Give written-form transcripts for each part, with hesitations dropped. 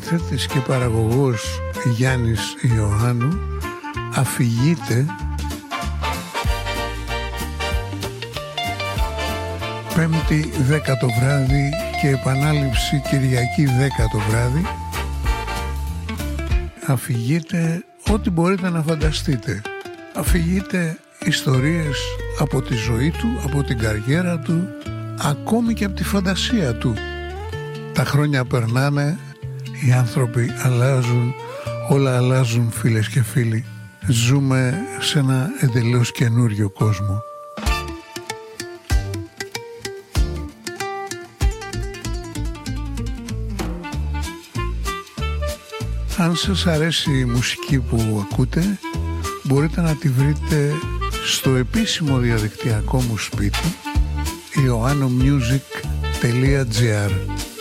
συνθέτης και παραγωγός Γιάννης Ιωάννου αφηγείται Πέμπτη 10 το βράδυ και επανάληψη Κυριακή 10 το βράδυ. Αφηγείται ό,τι μπορείτε να φανταστείτε. Αφηγείται ιστορίες από τη ζωή του, από την καριέρα του, ακόμη και από τη φαντασία του. Τα χρόνια περνάνε, οι άνθρωποι αλλάζουν, όλα αλλάζουν φίλες και φίλοι. Ζούμε σε ένα εντελώς καινούριο κόσμο. Αν σας αρέσει η μουσική που ακούτε, μπορείτε να τη βρείτε στο επίσημο διαδικτυακό μου σπίτι ioannomusic.gr.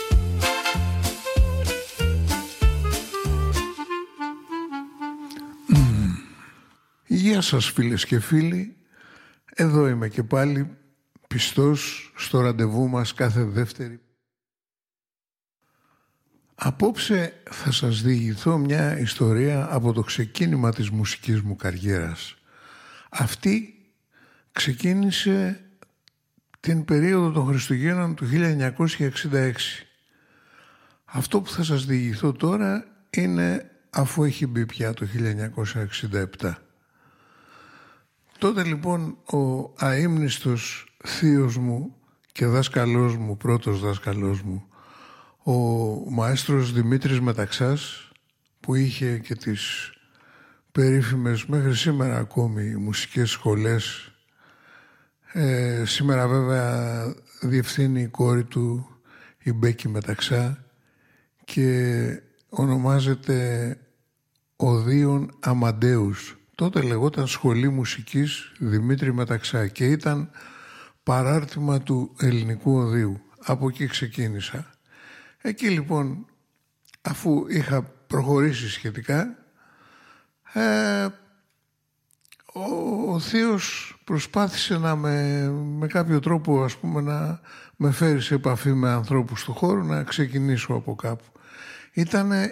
Γεια σας φίλες και φίλοι, εδώ είμαι και πάλι πιστός στο ραντεβού μας κάθε Δεύτερη. Απόψε θα σας διηγηθώ μια ιστορία από το ξεκίνημα της μουσικής μου καριέρας. Αυτή ξεκίνησε την περίοδο των Χριστουγέννων του 1966. Αυτό που θα σας διηγηθώ τώρα είναι αφού έχει μπει πια το 1967. Τότε λοιπόν ο αείμνηστος θείος μου και δάσκαλός μου, πρώτος δάσκαλός μου, ο μαέστρος Δημήτρης Μεταξάς, που είχε και τις περίφημες μέχρι σήμερα ακόμη μουσικές σχολές, σήμερα βέβαια διευθύνει η κόρη του, η Μπέκη Μεταξά, και ονομάζεται Οδείων Αμαντέους. Τότε λεγόταν Σχολή Μουσικής Δημήτρη Μεταξά και ήταν παράρτημα του Ελληνικού Οδείου. Από εκεί ξεκίνησα. Εκεί λοιπόν, αφού είχα προχωρήσει σχετικά, ο θείος προσπάθησε να με κάποιο τρόπο, ας πούμε, να με φέρει σε επαφή με ανθρώπους του χώρου, να ξεκινήσω από κάπου. Ήτανε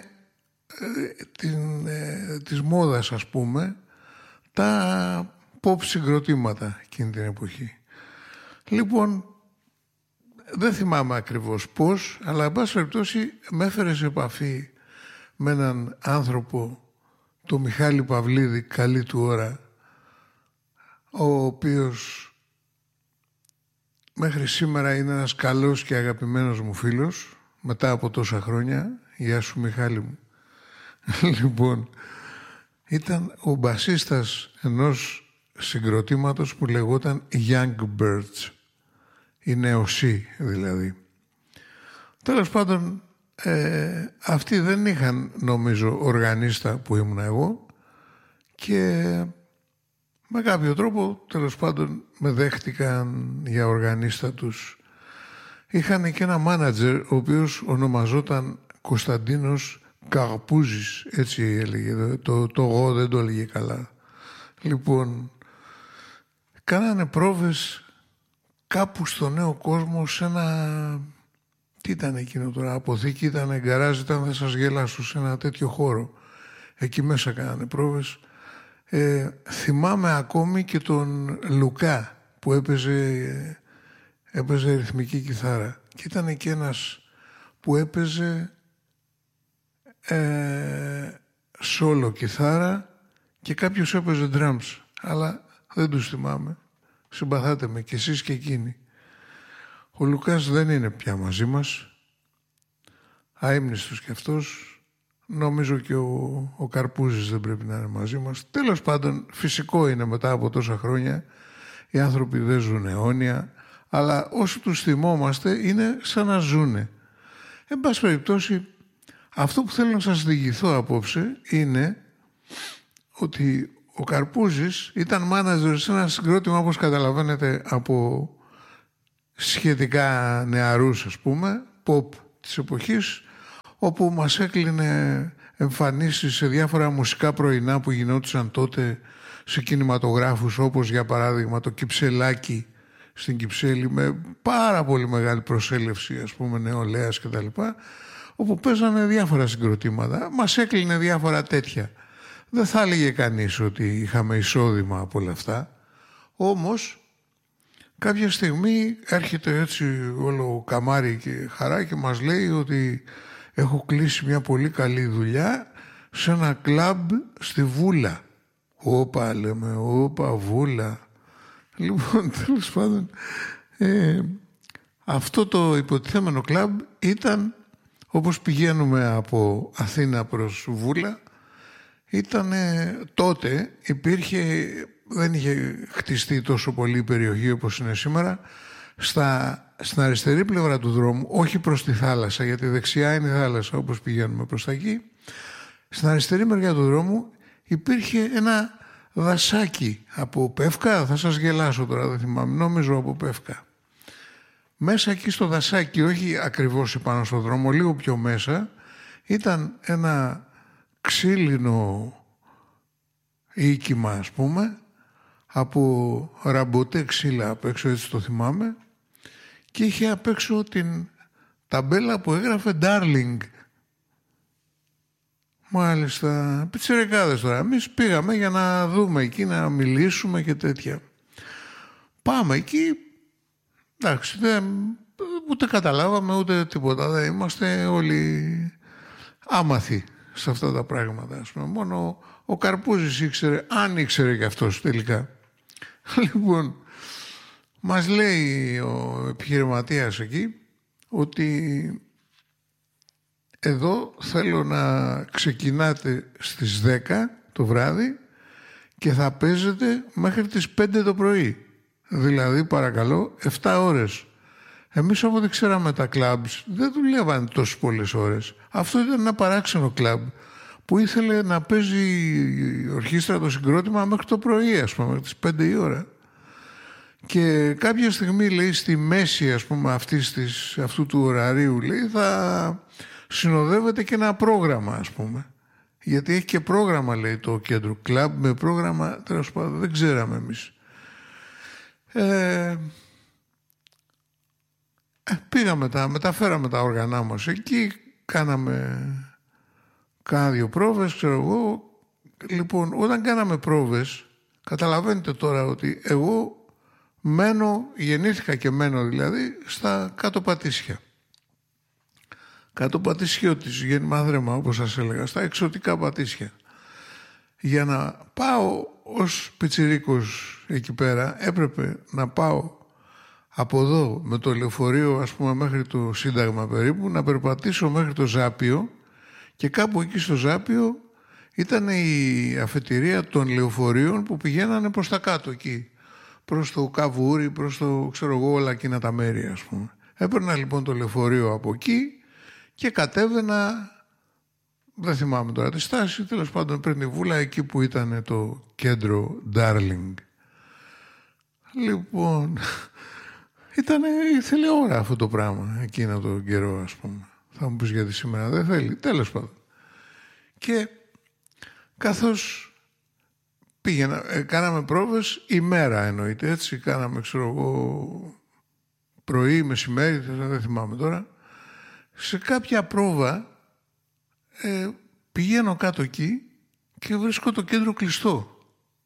της μόδας, ας πούμε, τα pop συγκροτήματα εκείνη την εποχή. Λοιπόν, δεν θυμάμαι ακριβώς πώς, αλλά εν πάση περιπτώσει με έφερε σε επαφή με έναν άνθρωπο, το Μιχάλη Παυλίδη, καλή του ώρα, ο οποίος μέχρι σήμερα είναι ένας καλός και αγαπημένος μου φίλος, μετά από τόσα χρόνια. Γεια σου Μιχάλη μου. Λοιπόν, ήταν ο μπασίστας ενός συγκροτήματος που λεγόταν Young Birds. Η νεοσύ δηλαδή. Τέλος πάντων, αυτοί δεν είχαν, νομίζω, οργανίστα που ήμουν εγώ, και με κάποιο τρόπο, τέλος πάντων, με δέχτηκαν για οργανίστα τους. Είχαν και ένα μάνατζερ, ο οποίος ονομαζόταν Κωνσταντίνος Καρπούζης, έτσι έλεγε, το εγώ δεν το έλεγε καλά. Λοιπόν, κάνανε πρόβες κάπου στο Νέο Κόσμο, σε ένα... Τι ήταν εκείνο τώρα, αποθήκη ήταν, γκαράζ ήταν, θα σας γελάσω, σε ένα τέτοιο χώρο. Εκεί μέσα κάνανε πρόβες. Θυμάμαι ακόμη και τον Λουκά που έπαιζε ρυθμική κιθάρα. Και ήταν και ένας που έπαιζε σόλο κιθάρα και κάποιος έπαιζε drums. Αλλά δεν τους θυμάμαι. Συμπαθάτε με, και εσείς και εκείνοι. Ο Λουκάς δεν είναι πια μαζί μας. Αείμνηστος κι αυτός. Νομίζω και ο Καρπούζης δεν πρέπει να είναι μαζί μας. Τέλος πάντων, φυσικό είναι μετά από τόσα χρόνια. Οι άνθρωποι δεν ζουν αιώνια, αλλά όσο τους θυμόμαστε είναι σαν να ζουνε. Εν πάση περιπτώσει, αυτό που θέλω να σας διηγηθώ απόψε είναι ότι ο Καρπούζης ήταν μάνατζερ σε ένα συγκρότημα, όπως καταλαβαίνετε, από σχετικά νεαρούς, ας πούμε, pop της εποχής, όπου μας έκλεινε εμφανίσεις σε διάφορα μουσικά πρωινά που γινόντουσαν τότε σε κινηματογράφους, όπως για παράδειγμα το Κυψελάκι στην Κυψέλη, με πάρα πολύ μεγάλη προσέλευση, ας πούμε, νεολαίας κτλ. όπου παίζανε διάφορα συγκροτήματα. Μας έκλεινε διάφορα τέτοια. Δεν θα έλεγε κανείς ότι είχαμε εισόδημα από όλα αυτά. Όμως κάποια στιγμή έρχεται έτσι όλο καμάρι και χαρά και μας λέει ότι έχω κλείσει μια πολύ καλή δουλειά σε ένα κλαμπ στη Βούλα. Όπα λέμε, όπα Βούλα. Λοιπόν, τέλος πάντων, αυτό το υποτιθέμενο κλαμπ ήταν, όπως πηγαίνουμε από Αθήνα προς Βούλα, ήταν τότε, δεν είχε χτιστεί τόσο πολύ η περιοχή όπως είναι σήμερα, στην αριστερή πλευρά του δρόμου, όχι προς τη θάλασσα, γιατί δεξιά είναι η θάλασσα όπως πηγαίνουμε προς τα εκεί, στην αριστερή μεριά του δρόμου υπήρχε ένα δασάκι από πεύκα, θα σας γελάσω τώρα, δεν θυμάμαι, νόμιζω από πεύκα. Μέσα εκεί στο δασάκι, όχι ακριβώς επάνω στο δρόμο, λίγο πιο μέσα, ήταν ένα ξύλινο οίκημα, ας πούμε, από ραμποτέ ξύλα απ' έξω, έτσι το θυμάμαι, και είχε απ' έξω την ταμπέλα που έγραφε Darling. Μάλιστα, πιτσιρικάδες τώρα. Εμείς πήγαμε για να δούμε εκεί, να μιλήσουμε και τέτοια. Πάμε εκεί, εντάξει, ούτε καταλάβαμε ούτε τίποτα. Δεν είμαστε όλοι άμαθοι σε αυτά τα πράγματα. Ας πούμε. Μόνο ο Καρπούζης ήξερε, αν ήξερε και αυτός τελικά. Λοιπόν, μας λέει ο επιχειρηματίας εκεί ότι εδώ θέλω να ξεκινάτε στις 10 το βράδυ και θα παίζετε μέχρι τις 5 το πρωί. Δηλαδή, παρακαλώ, 7 ώρες. Εμείς από ό,τι ξέραμε τα κλαμπς δεν δουλεύαν τόσες πολλές ώρες. Αυτό ήταν ένα παράξενο κλαμπ που ήθελε να παίζει η ορχήστρα το συγκρότημα μέχρι το πρωί, ας πούμε, μέχρι τις 5 η ώρα. Και κάποια στιγμή, λέει, στη μέση, ας πούμε, αυτού του ωραρίου, λέει, θα συνοδεύεται και ένα πρόγραμμα, ας πούμε. Γιατί έχει και πρόγραμμα, λέει, το κέντρο κλαμπ, με πρόγραμμα, τέλος πάντων, δεν ξέραμε εμείς. Πήγαμε μεταφέραμε τα όργανά μας εκεί, κάναμε κάνα 2 πρόβες, ξέρω εγώ. Λοιπόν, όταν κάναμε πρόβες, καταλαβαίνετε τώρα ότι εγώ γεννήθηκα και μένω δηλαδή στα κάτω Πατήσια. Κάτω Πατήσιο της Γεννημαδρέμα, όπως σας έλεγα, στα εξωτικά Πατήσια. Για να πάω ως πιτσιρίκος εκεί πέρα, έπρεπε να πάω από εδώ με το λεωφορείο, ας πούμε, μέχρι το Σύνταγμα περίπου, να περπατήσω μέχρι το Ζάπιο και κάπου εκεί στο Ζάπιο ήταν η αφετηρία των λεωφορείων που πηγαίνανε προς τα κάτω εκεί. Προς το Καβούρι, προς το, ξέρω εγώ, όλα εκείνα τα μέρη, ας πούμε. Έπαιρνα λοιπόν το λεωφορείο από εκεί και κατέβαινα, δεν θυμάμαι τώρα τη στάση, τέλος πάντων πριν τη Βούλα, εκεί που ήταν το κέντρο Darling. Λοιπόν, ήθελε ώρα αυτό το πράγμα εκείνο το καιρό, ας πούμε. Θα μου πεις γιατί σήμερα δεν θέλει, τέλος πάντων. Και καθώς κάναμε πρόβες ημέρα, εννοείται, έτσι, κάναμε, ξέρω εγώ, πρωί, μεσημέρι, δεν θυμάμαι τώρα. Σε κάποια πρόβα πηγαίνω κάτω εκεί και βρίσκω το κέντρο κλειστό.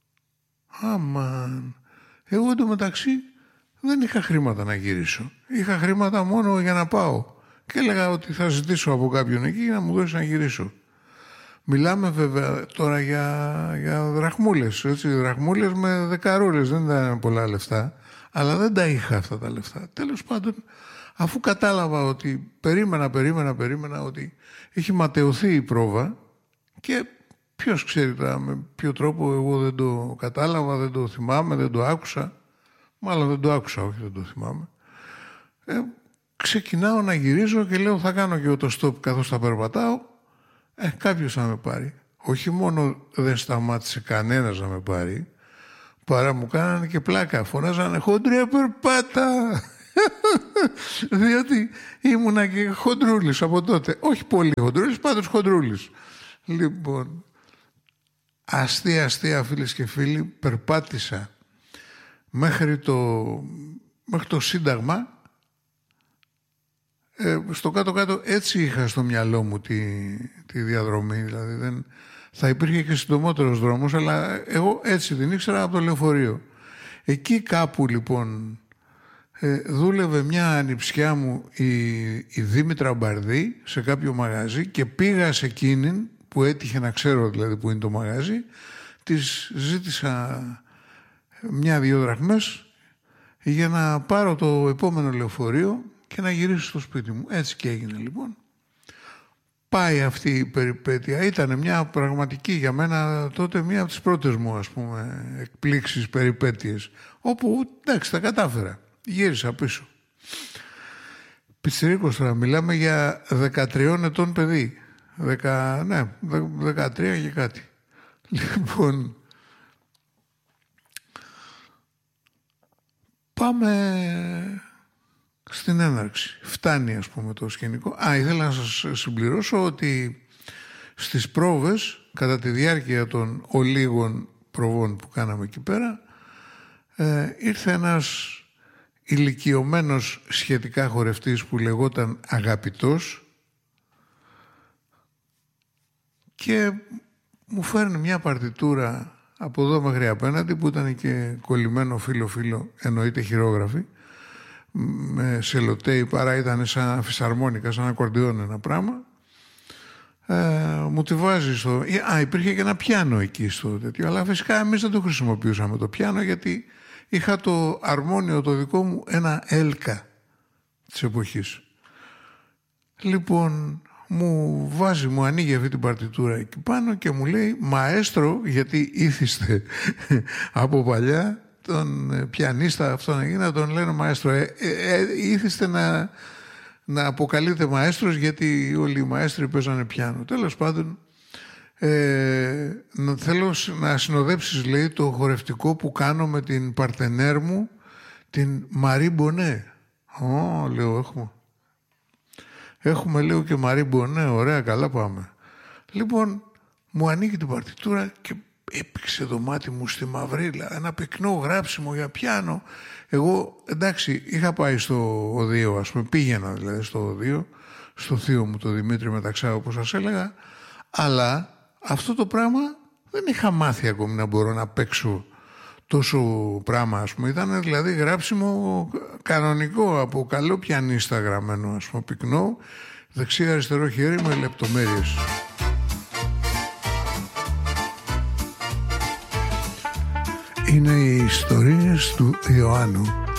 Αμάν. Εγώ εντωμεταξύ δεν είχα χρήματα να γυρίσω. Είχα χρήματα μόνο για να πάω. Και έλεγα ότι θα ζητήσω από κάποιον εκεί να μου δώσει να γυρίσω. Μιλάμε βέβαια τώρα για δραχμούλες, έτσι, δραχμούλες με δεκαρούλες, δεν ήταν πολλά λεφτά, αλλά δεν τα είχα αυτά τα λεφτά. Τέλος πάντων, αφού κατάλαβα ότι περίμενα ότι έχει ματαιωθεί η πρόβα και ποιος ξέρει τώρα με ποιο τρόπο, εγώ δεν το κατάλαβα, δεν το θυμάμαι, δεν το άκουσα, μάλλον δεν το άκουσα, όχι δεν το θυμάμαι. Ξεκινάω να γυρίζω και λέω θα κάνω και εγώ το stop καθώς θα περπατάω. Κάποιος θα με πάρει. Όχι μόνο δεν σταμάτησε κανένας να με πάρει, παρά μου κάνανε και πλάκα. Φωνάζανε «Χοντρέ περπάτα!» Διότι ήμουνα και χοντρούλης από τότε. Όχι πολύ χοντρούλης, πάντως χοντρούλης. Λοιπόν, αστεία φίλες και φίλοι, περπάτησα μέχρι το Σύνταγμα, στο κάτω-κάτω έτσι είχα στο μυαλό μου τη διαδρομή. Δηλαδή θα υπήρχε και συντομότερος δρόμος, αλλά εγώ έτσι την ήξερα από το λεωφορείο. Εκεί κάπου λοιπόν δούλευε μια ανιψιά μου η Δήμητρα Μπαρδί σε κάποιο μαγαζί και πήγα σε εκείνην που έτυχε να ξέρω δηλαδή που είναι το μαγαζί, της ζήτησα 1-2 δραχμές για να πάρω το επόμενο λεωφορείο και να γυρίσω στο σπίτι μου. Έτσι και έγινε λοιπόν. Πάει αυτή η περιπέτεια. Ήταν μια πραγματική για μένα τότε μία από τις πρώτες μου ας πούμε εκπλήξεις, περιπέτειες, όπου εντάξει τα κατάφερα. Γύρισα πίσω. Πιτσιρίκος τώρα, μιλάμε για 13 ετών παιδί. 13 και κάτι. Λοιπόν, πάμε στην έναρξη. Φτάνει ας πούμε το σκηνικό. Ήθελα να σας συμπληρώσω ότι στις πρόβες, κατά τη διάρκεια των ολίγων προβών που κάναμε εκεί πέρα, ήρθε ένας ηλικιωμένος σχετικά χορευτής που λεγόταν Αγαπητός και μου φέρνει μια παρτιτούρα από εδώ μέχρι απέναντι που ήταν και κολλημένο φύλλο-φύλλο, εννοείται χειρόγραφη, με σελοτέι, παρά ήταν σαν φυσαρμόνικα, σαν ακορντιόν ένα πράγμα. Μου τη βάζει στο... υπήρχε και ένα πιάνο εκεί στο τέτοιο, αλλά φυσικά εμείς δεν το χρησιμοποιούσαμε το πιάνο γιατί είχα το αρμόνιο το δικό μου, ένα έλκα της εποχής. Λοιπόν, μου ανοίγει αυτή την παρτιτούρα εκεί πάνω και μου λέει «Μαέστρο», γιατί ήθιστε από παλιά τον πιανίστα αυτό να τον λένε μαέστρο. Ήθιστε να αποκαλείται μαέστρος γιατί όλοι οι μαέστροι παίζανε πιάνο. Τέλος πάντων, θέλω να συνοδέψεις, λέει, το χορευτικό που κάνω με την παρτενέρ μου, την Μαρί Μπονέ. Λέω, έχουμε λέω και Μαρί Μπονέ, ωραία, καλά πάμε. Λοιπόν, μου ανοίγει την παρτιτούρα και έπηξε το μάτι μου στη μαυρίλα, ένα πυκνό γράψιμο για πιάνο. Εγώ, εντάξει, είχα πάει στο οδείο, ας πούμε, πήγαινα δηλαδή στο οδείο, στο θείο μου, το Δημήτρη Μεταξά, όπως σας έλεγα, αλλά αυτό το πράγμα δεν είχα μάθει ακόμη να μπορώ να παίξω τόσο πράγμα, ας πούμε. Ήταν δηλαδή γράψιμο κανονικό, από καλό πιανίστα γραμμένο, ας πούμε, πυκνό, δεξί-αριστερό χέρι με λεπτομέρειες. Είναι οι ιστορίες του Ιωάννου.